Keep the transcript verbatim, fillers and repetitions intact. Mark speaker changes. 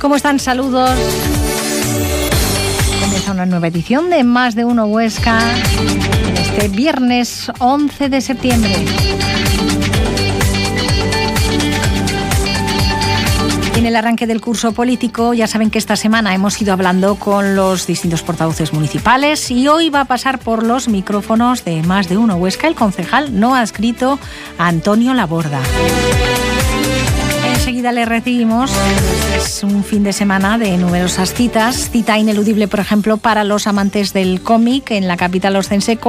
Speaker 1: ¿Cómo están? Saludos. Comienza una nueva edición de Más de Uno Huesca este viernes once de septiembre. En el arranque del curso político, ya saben que esta semana hemos ido hablando con los distintos portavoces municipales y hoy va a pasar por los micrófonos de Más de Uno Huesca el concejal no adscrito Antonio Laborda. Enseguida le recibimos. Es un fin de semana de numerosas citas. Cita ineludible, por ejemplo, para los amantes del cómic en la capital oscense.